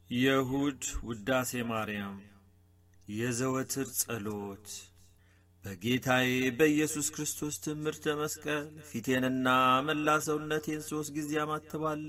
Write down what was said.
የእሁድ ውዳሴ ማርያም የዘወትር ጸሎት። በጌታዬ በኢየሱስ ክርስቶስ ትምህርተ መስቀል ፊቴንና መላ ሰውነቴን 3 ጊዜ አማትባለሁ።